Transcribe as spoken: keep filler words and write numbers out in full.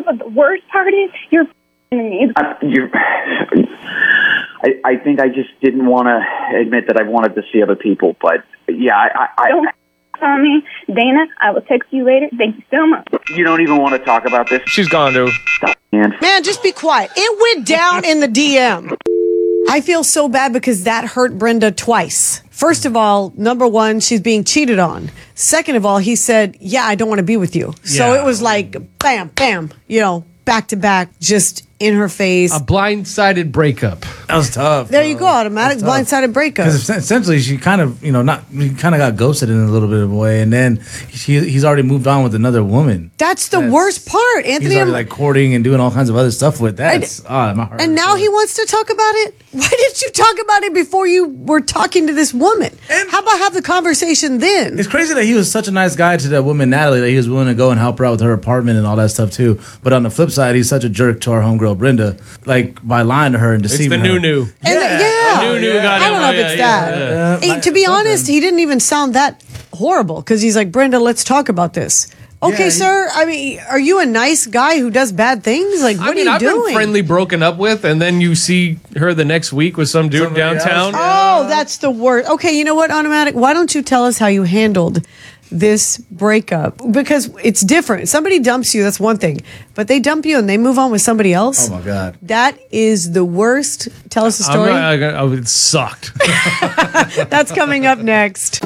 what the worst part is? You're f***ing me. Uh, you're, I, I think I just didn't want to admit that I wanted to see other people, but yeah, I... I Don't call me. Dana, I will text you later. Thank you so much. You don't even want to talk about this? She's gone, dude. Man. Man, just be quiet. It went down in the D M. I feel so bad because that hurt Brenda twice. First of all, number one, she's being cheated on. Second of all, he said, yeah, I don't want to be with you. So Yeah. it was like, bam, bam, you know, back to back, just in her face. A blindsided breakup. That was tough. There you go, automatic blindsided breakup. Because essentially, she kind of, you know, not kind of got ghosted in a little bit of a way, and then she, he's already moved on with another woman. That's the That's- worst part, Anthony. He's already I'm- like courting and doing all kinds of other stuff with that. It's- ah, my heart and hurts. now he wants to talk about it? Why didn't you talk about it before you were talking to this woman? And- How about have the conversation then? It's crazy that he was such a nice guy to that woman, Natalie, that he was willing to go and help her out with her apartment and all that stuff too. But on the flip side, he's such a jerk to our homegirl Brenda, like by lying to her and It's deceiving the her. new new. And the- yeah. New new got I him. don't know if Yeah, it's yeah, that. yeah. Hey, Uh, to be something. honest, he didn't even sound that horrible because he's like, Brenda, let's talk about this. Okay, Yeah, he- sir. I mean, are you a nice guy who does bad things? Like, what I mean, are you I've doing? been friendly broken up with, and then you see her the next week with some dude Somebody else. downtown. Oh, that's the worst. Okay, you know what, Automatic? Why don't you tell us how you handled this breakup? Because it's different. Somebody dumps you, that's one thing. But they dump you and they move on with somebody else. Oh my God. That is the worst. Tell us a I'm story. not- I, I, it sucked. That's coming up next.